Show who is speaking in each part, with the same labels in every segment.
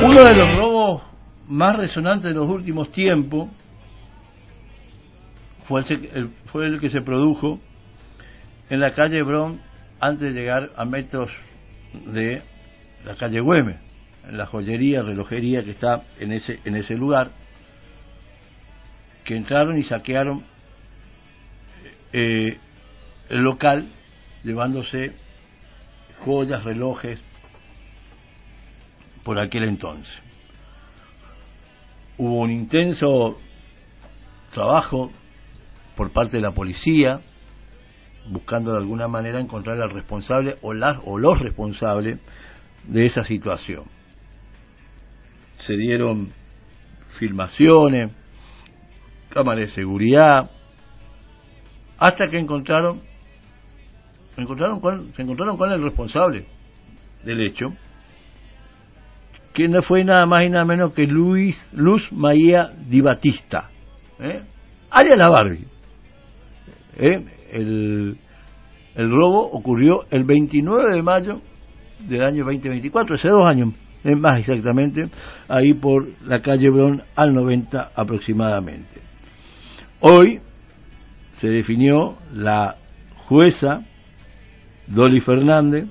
Speaker 1: Uno de los robos más resonantes de los últimos tiempos fue el que se produjo en la calle Bron antes de llegar a metros de la calle Güemes, en la joyería, relojería que está en ese lugar, que entraron y saquearon el local, llevándose joyas, relojes, por aquel entonces. Hubo un intenso trabajo por parte de la policía, buscando de alguna manera encontrar al responsable o los responsables de esa situación. Se dieron filmaciones, cámaras de seguridad, hasta que se encontraron con el responsable del hecho, que no fue nada más y nada menos que Luz María Di Battista, alias la Barbie. El robo ocurrió el 29 de mayo del año 2024, hace 2 años, más exactamente, ahí por la calle Bron al 90 aproximadamente. Hoy se definió la jueza Dolly Fernández,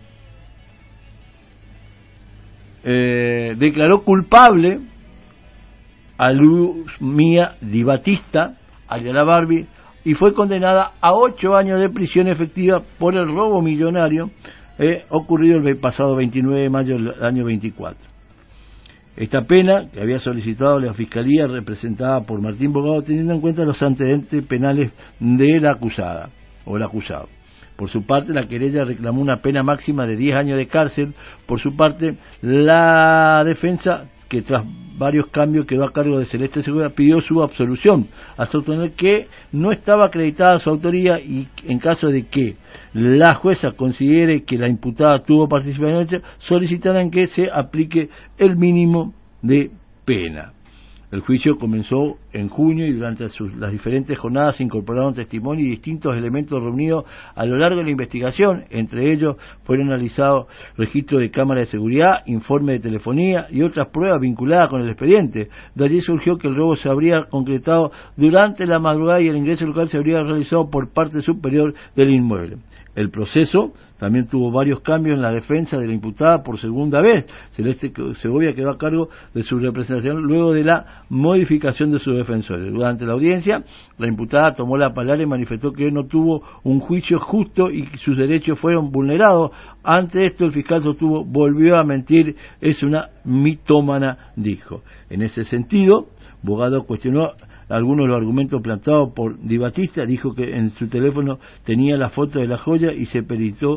Speaker 1: declaró culpable a Luz María Di Battista, alias la Barbie, y fue condenada a 8 años de prisión efectiva por el robo millonario ocurrido el pasado 29 de mayo del año 24. Esta pena, que había solicitado la Fiscalía representada por Martín Bogado, teniendo en cuenta los antecedentes penales de la acusada o el acusado. Por su parte, la querella reclamó una pena máxima de 10 años de cárcel. Por su parte, la defensa, que tras varios cambios quedó a cargo de Celeste Segura, pidió su absolución, hasta sostener que no estaba acreditada su autoría y en caso de que la jueza considere que la imputada tuvo participación en el hecho, solicitarán que se aplique el mínimo de pena. El juicio comenzó en junio y durante las diferentes jornadas se incorporaron testimonios y distintos elementos reunidos a lo largo de la investigación. Entre ellos fueron analizados registros de cámaras de seguridad, informes de telefonía y otras pruebas vinculadas con el expediente. De allí surgió que el robo se habría concretado durante la madrugada y el ingreso local se habría realizado por parte superior del inmueble. El proceso también tuvo varios cambios en la defensa de la imputada por segunda vez. Celeste Segovia quedó a cargo de su representación luego de la modificación de sus defensores. Durante la audiencia, la imputada tomó la palabra y manifestó que no tuvo un juicio justo y que sus derechos fueron vulnerados. Ante esto, el fiscal sostuvo: volvió a mentir, es una mitómana, dijo. En ese sentido, Bogado cuestionó algunos de los argumentos planteados por Di Battista. Dijo que en su teléfono tenía la foto de la joya y se perició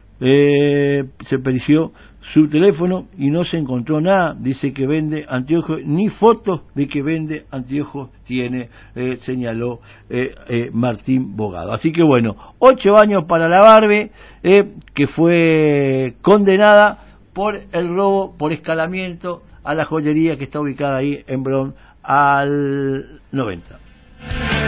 Speaker 1: su teléfono y no se encontró nada. Dice que vende anteojos, ni fotos de que vende anteojos tiene, señaló Martín Bogado. Así que bueno, 8 años para la Barbie, que fue condenada por el robo por escalamiento a la joyería que está ubicada ahí en Bron al 90.